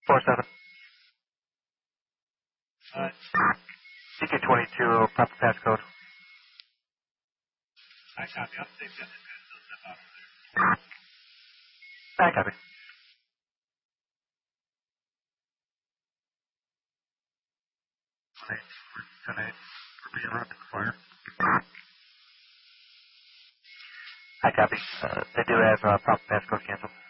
47. CK22, proper passcode. I copy. I'll stay just step out. I copy. Tonight, we're being run to the fire. I copy. They do have proper passcode canceled.